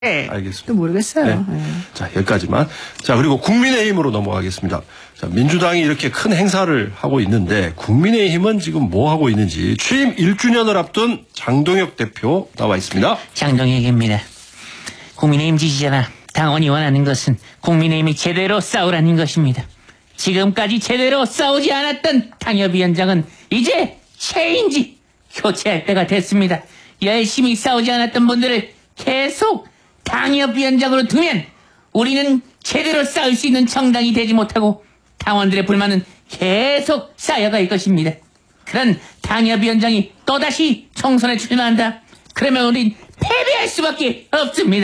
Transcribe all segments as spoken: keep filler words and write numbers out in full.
네. 알겠습니다. 또 모르겠어요. 네. 네. 자, 여기까지만. 자, 그리고 국민의힘으로 넘어가겠습니다. 자, 민주당이 이렇게 큰 행사를 하고 있는데 국민의힘은 지금 뭐 하고 있는지 취임 일 주년을 앞둔 장동혁 대표 나와 있습니다. 장동혁입니다. 국민의힘 지지자나 당원이 원하는 것은 국민의힘이 제대로 싸우라는 것입니다. 지금까지 제대로 싸우지 않았던 당협위원장은 이제 체인지 교체할 때가 됐습니다. 열심히 싸우지 않았던 분들을 계속 당협위원장으로 두면 우리는 제대로 싸울 수 있는 정당이 되지 못하고 당원들의 불만은 계속 쌓여갈 것입니다. 그런 당협위원장이 또다시 총선에 출마한다. 그러면 우린 패배할 수밖에 없습니다.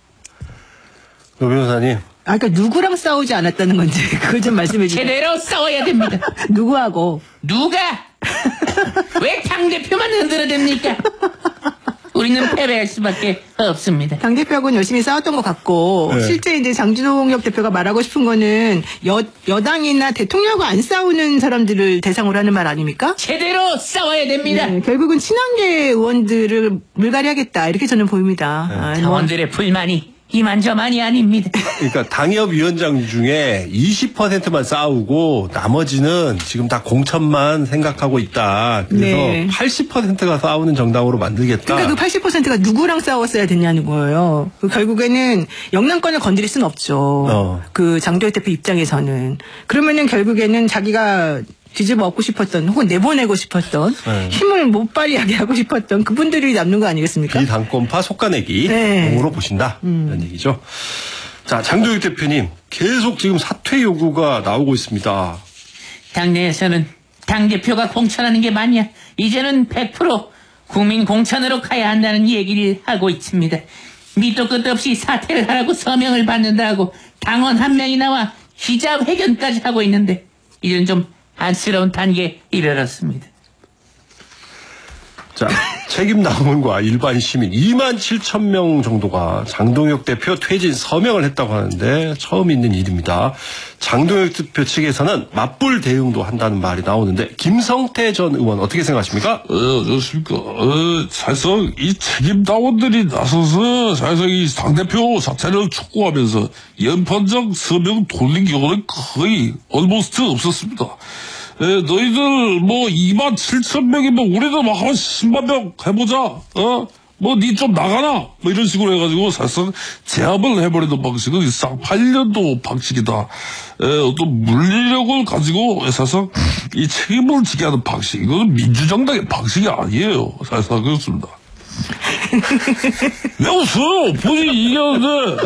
노 변호사님. 아, 그러니까 누구랑 싸우지 않았다는 건지 그걸 좀 말씀해 주세요. 제대로 싸워야 됩니다. 누구하고? 누가? 왜 당대표만 흔들어댑니까? 우리는 패배할 수밖에 없습니다. 당대표하고는 열심히 싸웠던 것 같고 네. 실제 이제 장동혁 대표가 말하고 싶은 거는 여, 여당이나 대통령하고 안 싸우는 사람들을 대상으로 하는 말 아닙니까? 제대로 싸워야 됩니다. 네, 결국은 친한계 의원들을 물갈이하겠다 이렇게 저는 보입니다. 네. 아, 뭐. 당원들의 불만이 이만저만이 아닙니다. 그러니까 당협위원장 중에 이십 퍼센트만 싸우고 나머지는 지금 다 공천만 생각하고 있다. 그래서 네. 팔십 퍼센트가 싸우는 정당으로 만들겠다. 그러니까 그 팔십 퍼센트가 누구랑 싸웠어야 되냐는 거예요. 그 결국에는 영남권을 건드릴 수는 없죠. 어. 그 장도혁 대표 입장에서는. 그러면은 결국에는 자기가 뒤집어 엎고 싶었던 혹은 내보내고 싶었던 네. 힘을 못 발휘하게 하고 싶었던 그분들이 남는 거 아니겠습니까? 비당권파 속가내기 네. 공으로 보신다. 음. 이런 얘기죠. 자, 장동혁 대표님 계속 지금 사퇴 요구가 나오고 있습니다. 당내에서는 당대표가 공천하는 게 맞냐. 이제는 백 퍼센트 국민 공천으로 가야 한다는 얘기를 하고 있습니다. 밑도 끝도 없이 사퇴를 하라고 서명을 받는다고 당원 한 명이 나와 기자회견까지 하고 있는데 이제는 좀 안쓰러운 단계에 이르렀습니다. 자, 책임 당원과 일반 시민 이만 칠천 명 정도가 장동혁 대표 퇴진 서명을 했다고 하는데 처음 있는 일입니다. 장동혁 대표 측에서는 맞불 대응도 한다는 말이 나오는데 김성태 전 의원 어떻게 생각하십니까? 어, 어떻습니까? 어, 사실상 이 책임 당원들이 나서서 사실상 이 당대표 사퇴를 촉구하면서 연판장 서명 돌린 경우는 거의 almost 없었습니다. 에, 너희들 뭐 이만 칠천 명이면 우리도 막 한 십만 명 해보자. 어? 뭐 니 좀 나가나? 뭐 이런 식으로 해가지고 사실상 제압을 해버리는 방식은 쌍팔년도 방식이다. 에, 어떤 물리력을 가지고 사실상 이 책임을 지게 하는 방식. 이거는 민주정당의 방식이 아니에요. 사실상 그렇습니다. 왜 웃어? 본인이 이겼는데.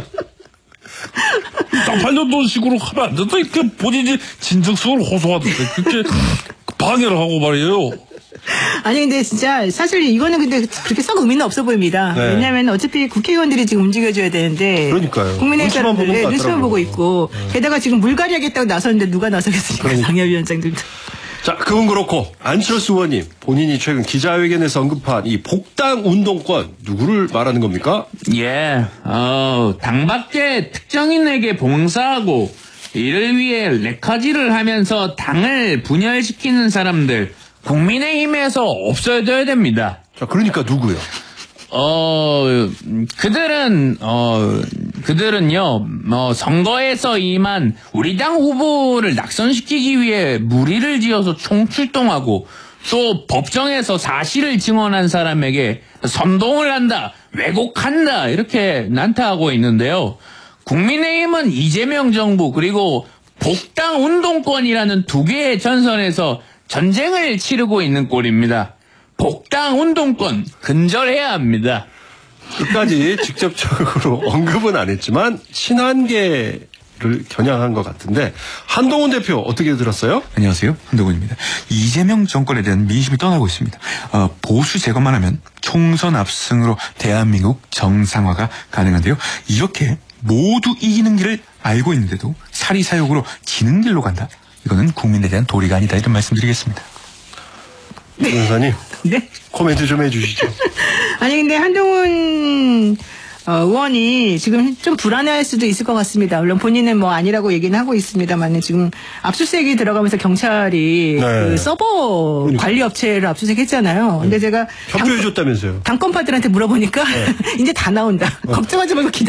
쌍팔년도 식으로 하면 안 된다. 이렇게 본인이 진정성을 호소하던데 그렇게 방해를 하고 말이에요. 아니 근데 진짜 사실 이거는 근데 그렇게 썩 의미는 없어 보입니다. 네. 왜냐하면 어차피 국회의원들이 지금 움직여줘야 되는데 그러니까요. 국민의 눈치만 보는 사람들이 것 눈치만 같더라고요. 보고 있고 네. 게다가 지금 물갈이 하겠다고 나섰는데 누가 나서겠습니까? 그러니까. 당협위원장들도. 자, 그건 그렇고 안철수 의원님 본인이 최근 기자회견에서 언급한 이 복당 운동권 누구를 말하는 겁니까? 예, 어, 당밖에 특정인에게 봉사하고 이를 위해 레카지를 하면서 당을 분열시키는 사람들 국민의힘에서 없어져야 됩니다. 자, 그러니까 누구요? 어, 그들은, 어, 그들은요, 어, 선거에서 임한 우리 당 후보를 낙선시키기 위해 무리를 지어서 총출동하고 또 법정에서 사실을 증언한 사람에게 선동을 한다, 왜곡한다, 이렇게 난타하고 있는데요. 국민의힘은 이재명 정부 그리고 복당 운동권이라는 두 개의 전선에서 전쟁을 치르고 있는 꼴입니다. 복당 운동권 근절해야 합니다. 끝까지 직접적으로 언급은 안 했지만 친한계를 겨냥한 것 같은데 한동훈 대표 어떻게 들었어요? 안녕하세요. 한동훈입니다. 이재명 정권에 대한 민심이 떠나고 있습니다. 어, 보수 제거만 하면 총선 압승으로 대한민국 정상화가 가능한데요. 이렇게 모두 이기는 길을 알고 있는데도 사리사욕으로 지는 길로 간다. 이거는 국민에 대한 도리가 아니다. 이런 말씀드리겠습니다. 변호사님 네. 코멘트 좀 해주시죠. 아니 근데 한동훈 어, 의원이 지금 좀 불안해할 수도 있을 것 같습니다. 물론 본인은 뭐 아니라고 얘기는 하고 있습니다만 지금 압수수색이 들어가면서 경찰이 네. 그 서버 그러니까. 관리 업체를 압수수색했잖아요. 근데 제가 협조해줬다면서요. 당권파들한테 물어보니까 이제 다 나온다. 걱정하지 말고 기다려.